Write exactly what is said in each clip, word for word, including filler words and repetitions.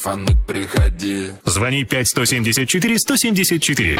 Фанк, приходи. Звони пять сто семьдесят четыре сто семьдесят четыре.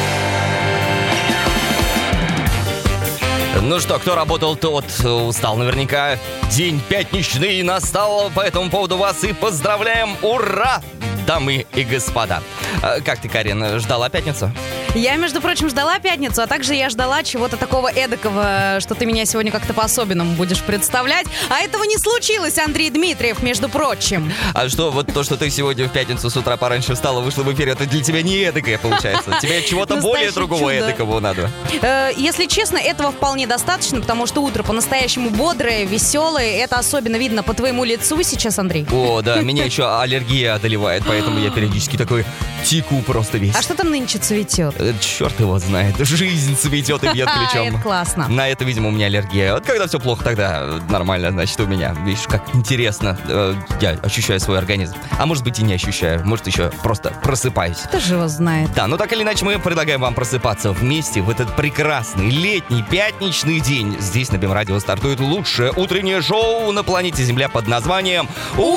Ну что, кто работал, тот устал наверняка. День пятничный настал, по этому поводу вас и поздравляем. Ура, дамы и господа. Как ты, Карин, ждала пятницу? Я, между прочим, ждала пятницу, а также я ждала чего-то такого эдакого, что ты меня сегодня как-то по-особенному будешь представлять. А этого не случилось, Андрей Дмитриев, между прочим. А что, вот то, что ты сегодня в пятницу с утра пораньше встала, вышла в эфир, это для тебя не эдакое получается? Тебе чего-то более другого эдакого надо? Если честно, этого вполне достаточно, потому что утро по-настоящему бодрое, веселое. Это особенно видно по твоему лицу сейчас, Андрей. О, да, меня еще аллергия одолевает, поэтому я периодически такой теку просто весь. А что там нынче цветет? Черт его знает. Жизнь цветет и бьет ключом. Это классно. На это, видимо, у меня аллергия. Вот когда все плохо, тогда нормально, значит, у меня. Видишь, как интересно. Я ощущаю свой организм. А может быть и не ощущаю. Может еще просто просыпаюсь. Кто же его знает? Да, ну так или иначе мы предлагаем вам просыпаться вместе в этот прекрасный летний пятничный день. Здесь на БИМ-радио стартует лучшее утреннее шоу на планете Земля под названием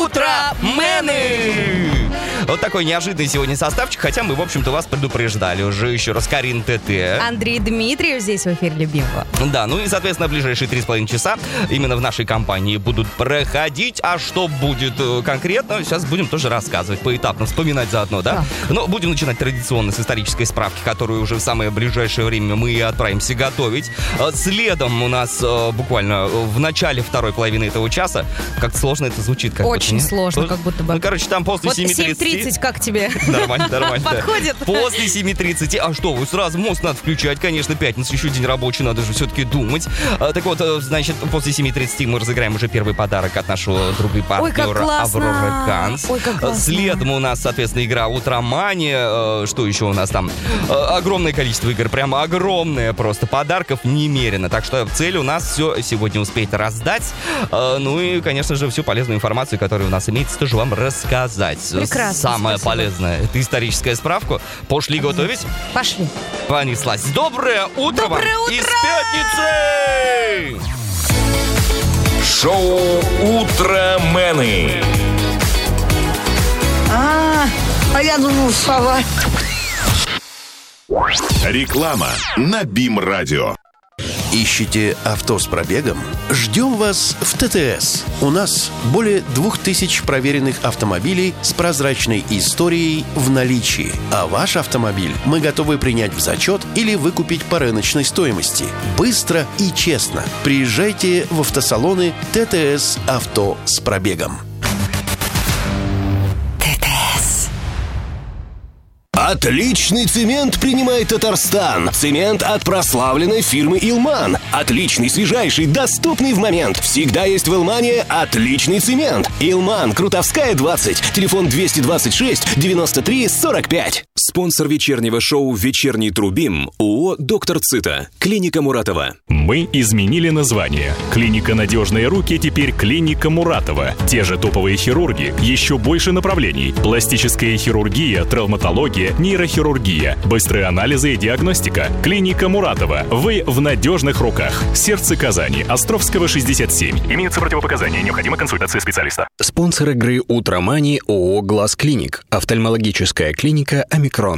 «Утромены». Вот такой неожиданный сегодня составчик, хотя мы, в общем-то, вас предупреждали уже еще раз. Карин ТТ. Андрей Дмитриев здесь в эфире любимого. Да, ну и, соответственно, ближайшие три с половиной часа именно в нашей компании будут проходить. А что будет конкретно, сейчас будем тоже рассказывать поэтапно, вспоминать заодно, да? да. Но будем начинать традиционно с исторической справки, которую уже в самое ближайшее время мы и отправимся готовить. Следом у нас буквально в начале второй половины этого часа, как сложно это звучит. Как Очень будто, сложно, как будто бы. Ну, короче, там после вот семи тридцати... семь тридцать, как тебе? Нормально, нормально. Подходит. После семи тридцати, а что, вы сразу мозг надо включать, конечно, пятница, еще день рабочий, надо же все-таки думать. А, так вот, значит, после семи тридцати мы разыграем уже первый подарок от нашего друга и партнера Аврора Канц. Ой, как классно. Следом у нас, соответственно, игра Утромания. Что еще у нас там? Огромное количество игр, прямо огромное просто. Подарков немерено. Так что цель у нас все сегодня успеть раздать. Ну и, конечно же, всю полезную информацию, которая у нас имеется, тоже вам рассказать. Прекрасно. Самое спасибо. полезное. Это историческая справка. Пошли готовить? Пошли. Понеслась. Доброе утро вам! Доброе утро! Из пятницы! Шоу «Утромены». А, а я думал, сова. Реклама на БИМ-радио. Ищете авто с пробегом? Ждем вас в ТТС. У нас более двух тысяч проверенных автомобилей с прозрачной историей в наличии. А ваш автомобиль мы готовы принять в зачет или выкупить по рыночной стоимости. Быстро и честно. Приезжайте в автосалоны ТТС «Авто с пробегом». Отличный цемент принимает Татарстан. Цемент от прославленной фирмы «Илман». Отличный, свежайший, доступный в момент. Всегда есть в «Илмане» отличный цемент. «Илман», Крутовская, двадцать. Телефон двести двадцать шесть девяносто три сорок пять. Спонсор вечернего шоу «Вечерний Трубим» ООО «Доктор Цита». Клиника Муратова. Мы изменили название. Клиника «Надежные руки» теперь клиника Муратова. Те же топовые хирурги, еще больше направлений. Пластическая хирургия, травматология, нейрохирургия, быстрые анализы и диагностика. Клиника Муратова. Вы в надежных руках. Сердце Казани. Островского, шестьдесят семь. Имеются противопоказания. Необходима консультация специалиста. Спонсор игры «Утромани» ООО «Глаз Клиник». Офтальмологическая клиника «Амикар».